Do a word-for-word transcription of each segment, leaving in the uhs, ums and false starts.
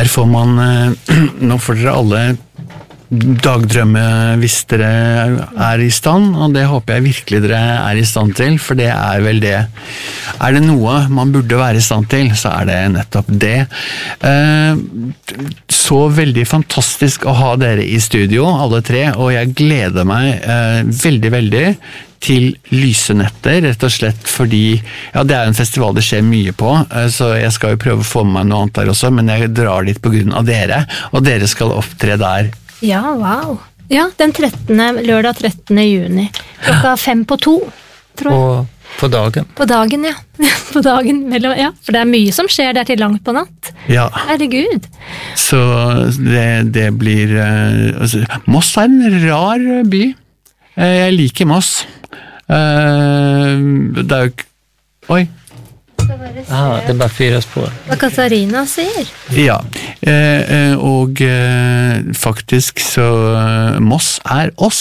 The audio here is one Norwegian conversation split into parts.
her får man, nå får dere alle dagdrømme hvis dere er i stand, og det håper jeg virkelig dere er i stand til, for det er vel det. Er det noe man burde være i stand til, så er det nettopp det. Så veldig fantastisk å ha dere i studio, alle tre, og jeg gleder meg veldig, veldig til Lysenetter, rett og slett fordi, ja, det er en festival det skjer mye på, så jeg skal jo prøve å få med meg noe annet der også, men jeg drar dit på grunn av dere, og dere skal opptre der. Ja, wow. Ja, den trettende, lørdag trettende juni. Klokka fem på to, tror jeg. På, på dagen? På dagen, ja. På dagen, mellom, ja. For det er mye som skjer der til langt på natt. Ja. Herregud. Så det, det blir... Altså, Moss er en rar by. Jeg liker Moss. Det er jo... Oi. Ah, det er bare fyra spår. Hva Katarina sier. Ja, eh, og eh, faktisk så eh, Moss er oss.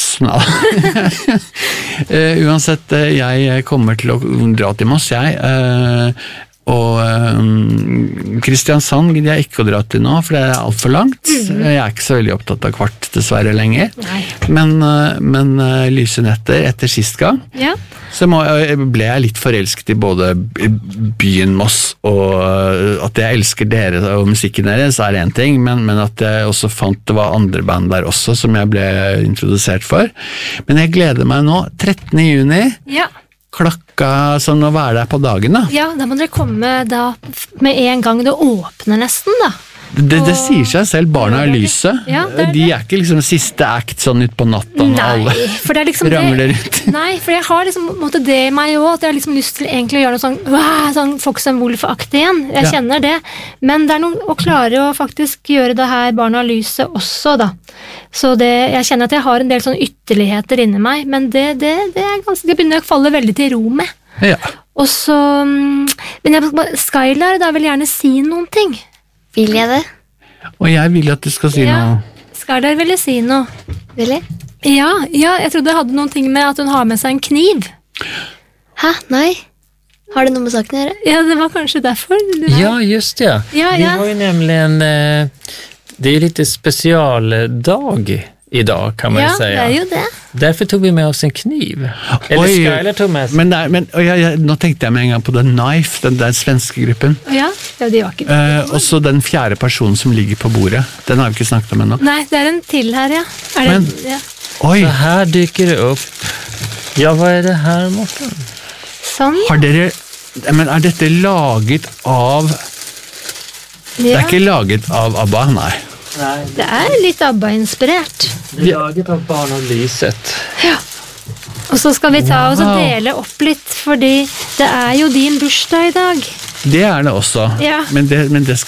eh, uansett, jeg kommer til å dra til Moss, jeg. Eh, og um, Kristiansand gidder jeg ikke å dra til nå, for det er alt for langt. Mm. Jeg er ikke så veldig opptatt av kvart dessverre lenger. Nei. Men, uh, men uh, Lysenetter etter sist gang, ja. Så må, ble jeg litt forelsket i både byen Moss, og uh, at jeg elsker dere og musikken deres er en ting, men, men at jeg også fant det var andre band der også som jeg ble introdusert for. Men jeg gleder meg nå, trettende juni. Ja. Klokka, sånn å være der på dagen da. Ja, da må dere komme da med en gang det åpner nesten da. Det, det sier seg selv, barna er lyset. Ja, det er de er ikke liksom siste act sånn ut på natta når alle for det er liksom ramler ut. Nei, for jeg har liksom måtte det i meg også, at jeg har liksom lyst til egentlig å gjøre noe sånn, wow, sånn Fox and Wolf-aktig igjen. Jeg ja. Kjenner det. Men det er noe å klare å faktisk gjøre det her barna er lyset også da. Så det, jeg kjenner at jeg har en del sånn ytterligheter inni meg, men det, det, det, er ganske, det begynner å falle veldig til ro med. Ja. Og så, men jeg, Skylar, da vil jeg gjerne si noen ting. Vil jeg det? Og jeg vil at du skal si ja. Noe. Skylar ville si noe. Vil jeg? Ja, ja, jeg trodde det hadde noen ting med at hun har med seg en kniv. Hæ? Nei. Har det noe med saken å gjøre? Ja, det var kanskje derfor. Ja, just det. Ja, Vi ja. har jo nemlig en... Eh, det är lite specialdag idag kan man ja, ju säga. Ja, det är ju det. Därför tog vi med oss en kniv. Eller Oi, Skylar tog med sig. Men, der, men jeg, jeg, nå tenkte jeg med en gang på The Knife, den der svenske gruppen. Ja, ja det var ikke det. Eh, også den fjerde personen som ligger på bordet. Den har vi ikke snakket om ennå. Nei, det er en til her, ja. Er men, det, ja. Oi. Så her dyker det upp. Ja, hva er det her, Morten? Sånn, ja. Har dere, men er dette laget av... Ja. Det er ikke laget av ABBA, nei. Nei. Det er litt ABBA-inspirert. Det er laget av Barn og Lyset. Ja. Og så skal vi ta wow. og dele opp litt, fordi det er jo din bursdag i dag. Det er det også, ja. men, det, men det